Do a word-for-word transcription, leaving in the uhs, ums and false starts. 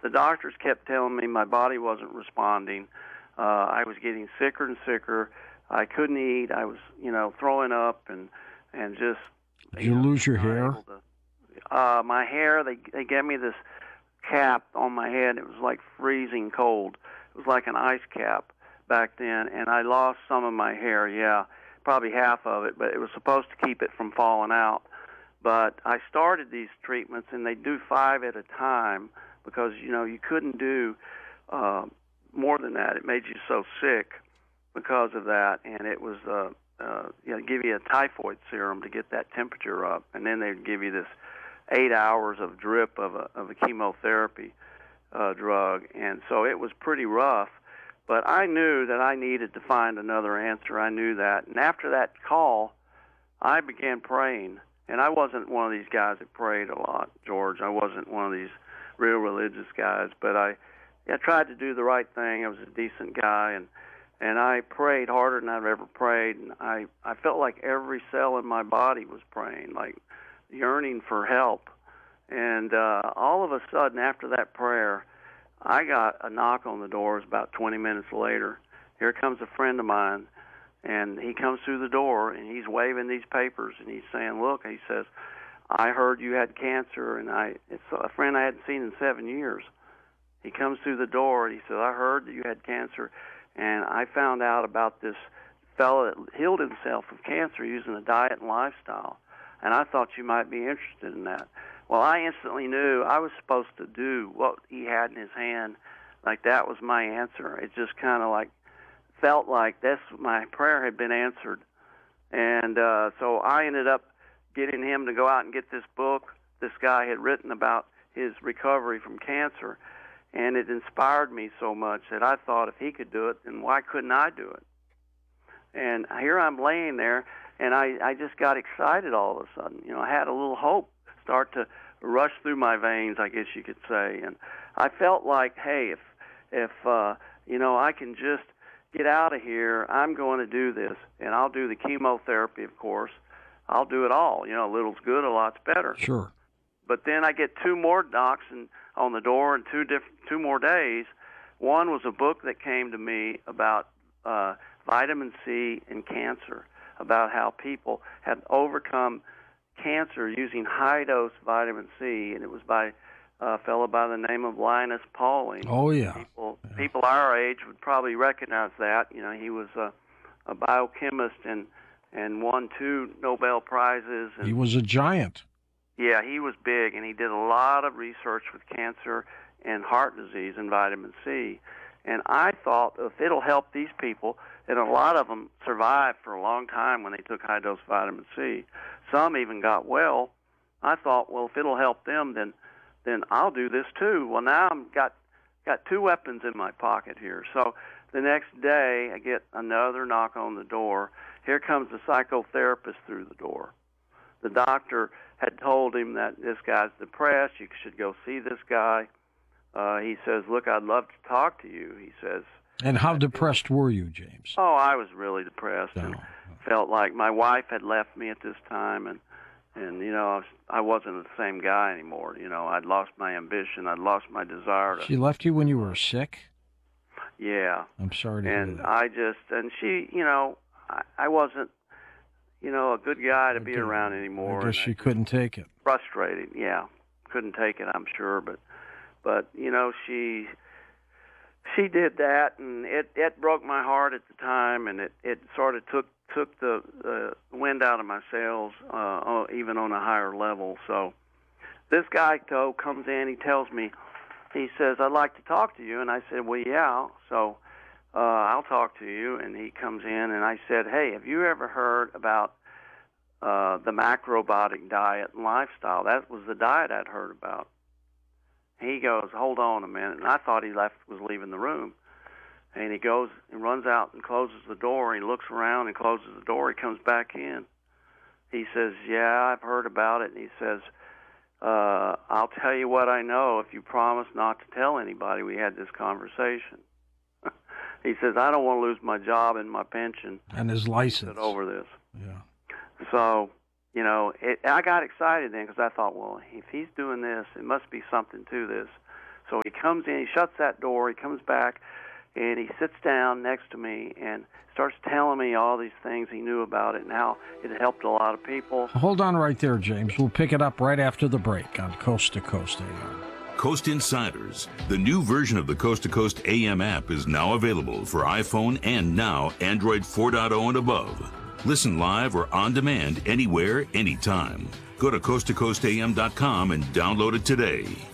the doctors kept telling me my body wasn't responding. Uh, I was getting sicker and sicker. I couldn't eat. I was, you know, throwing up and and just. Did you, you know, lose your hair? To, uh, my hair. They they gave me this cap on my head. It was like freezing cold. It was like an ice cap back then, and I lost some of my hair. Yeah, probably half of it, but it was supposed to keep it from falling out. But I started these treatments, and they do five at a time because you know you couldn't do uh, more than that. It made you so sick because of that, and it was uh, uh, you know give you a typhoid serum to get that temperature up, and then they'd give you this eight hours of drip of a of a chemotherapy uh, drug, and so it was pretty rough. But I knew that I needed to find another answer. I knew that, and after that call, I began praying. And I wasn't one of these guys that prayed a lot, George. I wasn't one of these real religious guys, but I, I tried to do the right thing. I was a decent guy, and and I prayed harder than I've ever prayed. And I, I felt like every cell in my body was praying, like yearning for help. And uh, all of a sudden, after that prayer, I got a knock on the door. It was about twenty minutes later. Here comes a friend of mine. And he comes through the door, and he's waving these papers, and he's saying, look, he says, I heard you had cancer, and I it's a friend I hadn't seen in seven years. He comes through the door, and he says, I heard that you had cancer, and I found out about this fellow that healed himself of cancer using a diet and lifestyle, and I thought you might be interested in that. Well, I instantly knew I was supposed to do what he had in his hand, like that was my answer. It just kind of like, felt like this my prayer had been answered, and uh, so I ended up getting him to go out and get this book this guy had written about his recovery from cancer, and it inspired me so much that I thought if he could do it, then why couldn't I do it? And here I'm laying there, and I, I just got excited all of a sudden. You know, I had a little hope start to rush through my veins, I guess you could say, and I felt like, hey, if if uh, you know, I can just get out of here, I'm going to do this, and I'll do the chemotherapy, of course. I'll do it all. You know, a little's good, a lot's better. Sure. But then I get two more knocks and, on the door in two, diff- two more days. One was a book that came to me about uh, vitamin C and cancer, about how people had overcome cancer using high-dose vitamin C, and it was by a fellow by the name of Linus Pauling. Oh, yeah. People, yeah. people our age would probably recognize that. You know, he was a, a biochemist and and won two Nobel Prizes. And, he was a giant. Yeah, he was big, and he did a lot of research with cancer and heart disease and vitamin C. And I thought if it'll help these people, and a lot of them survived for a long time when they took high-dose vitamin C. Some even got well. I thought, well, if it'll help them, then then I'll do this too. Well, now I've got, got two weapons in my pocket here. So the next day, I get another knock on the door. Here comes the psychotherapist through the door. The doctor had told him that this guy's depressed. You should go see this guy. Uh, he says, look, I'd love to talk to you. He says. And how depressed were you, James? Oh, I was really depressed No. and felt like my wife had left me at this time, and And, you know, I, was, I wasn't the same guy anymore. You know, I'd lost my ambition. I'd lost my desire to... She left you when you were sick? Yeah. I'm sorry to and hear that. I just... And she, you know, I, I wasn't, you know, a good guy to be around anymore. I guess she couldn't take it. Frustrating, yeah. Couldn't take it, I'm sure. But, but you know, she... She did that, and it, it broke my heart at the time, and it, it sort of took took the uh, wind out of my sails, uh, even on a higher level. So this guy, though, comes in, he tells me, he says, I'd like to talk to you. And I said, well, yeah, so uh, I'll talk to you. And he comes in, and I said, hey, have you ever heard about uh, the macrobiotic diet and lifestyle? That was the diet I'd heard about. He goes, hold on a minute. And I thought he left was leaving the room. And he goes and runs out and closes the door. He looks around and closes the door. He comes back in. He says, yeah, I've heard about it. And he says, uh, I'll tell you what I know if you promise not to tell anybody we had this conversation. He says, I don't want to lose my job and my pension. And his license. Over this. Yeah. So, you know, it, I got excited then because I thought, well, if he's doing this, it must be something to this. So he comes in, he shuts that door, he comes back, and he sits down next to me and starts telling me all these things he knew about it and how it helped a lot of people. Hold on right there, James. We'll pick it up right after the break on Coast to Coast A M. Coast Insiders, the new version of the Coast to Coast A M app, is now available for iPhone and now Android four point oh and above. Listen live or on demand anywhere, anytime. Go to coast to coast a m dot com and download it today.